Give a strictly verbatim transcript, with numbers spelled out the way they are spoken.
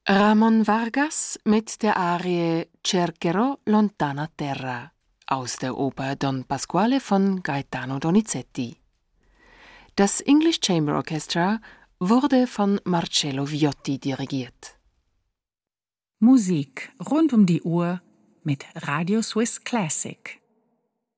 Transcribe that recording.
Ramon Vargas mit der Arie Cercherò lontana terra aus der Oper Don Pasquale von Gaetano Donizetti. Das English Chamber Orchestra wurde von Marcello Viotti dirigiert. Musik rund um die Uhr mit Radio Swiss Classic.